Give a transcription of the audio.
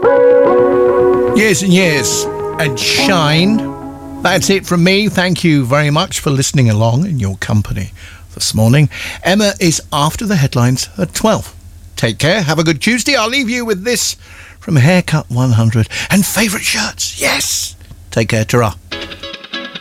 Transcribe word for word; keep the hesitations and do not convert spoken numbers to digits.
Years and years and shine. That's it from me. Thank you very much for listening along in your company this morning. Emma is after the headlines at twelve. Take care. Have a good Tuesday. I'll leave you with this from Haircut one hundred and favourite shirts. Yes. Take care. Ta-ra.